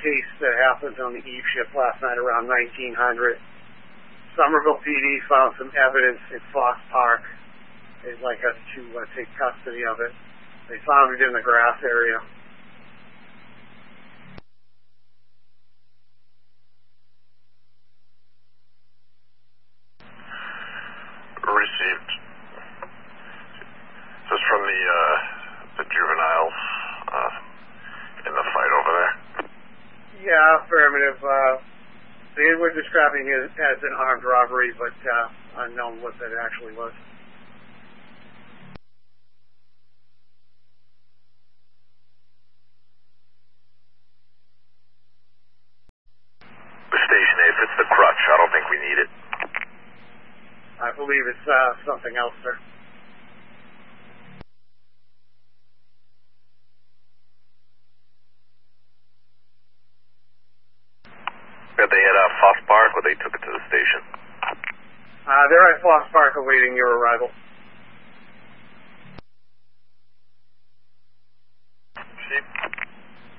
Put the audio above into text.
case that happened on the eve shift last night around 1900. Somerville PD found some evidence in Foss Park. They'd like us to take custody of it. They found it in the grass area. Received. This is from the juveniles in the fight over there. Yeah, affirmative. They were describing it as an armed robbery, but unknown what that actually was. Station A, if it's the crutch, I don't think we need it. I believe it's something else, sir. Are they at Foss Park or they took it to the station? They're at Foss Park awaiting your arrival.